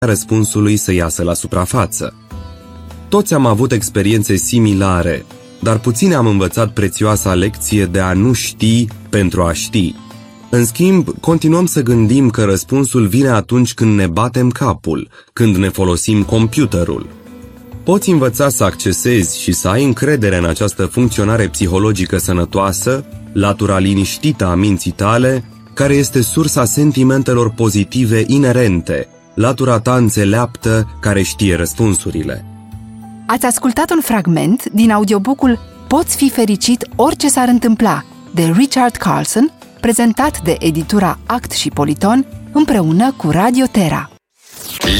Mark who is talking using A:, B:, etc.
A: răspunsului să iasă la suprafață. Toți am avut experiențe similare, dar puțini am învățat prețioasa lecție de a nu ști pentru a ști. În schimb, continuăm să gândim că răspunsul vine atunci când ne batem capul, când ne folosim computerul. Poți învăța să accesezi și să ai încredere în această funcționare psihologică sănătoasă, latura liniștită a minții tale, care este sursa sentimentelor pozitive inerente, latura ta înțeleaptă care știe răspunsurile.
B: Ați ascultat un fragment din audiobook-ul Poți fi fericit orice s-ar întâmpla, de Richard Carlson, prezentat de editura Act și Politon împreună cu Radio Terra.